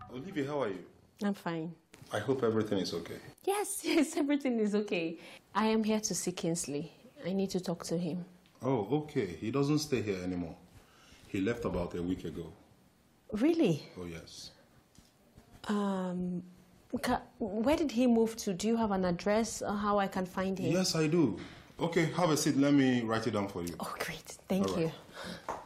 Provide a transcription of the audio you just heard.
Olivia, how are you? I'm fine. I hope everything is okay. Yes, everything is okay. I am here to see Kingsley. I need to talk to him. Oh, okay. He doesn't stay here anymore. He left about a week ago. Really? Oh, yes. Where did he move to? Do you have an address or how I can find him? Yes, I do. Okay, have a seat. Let me write it down for you. Oh, great. Thank you.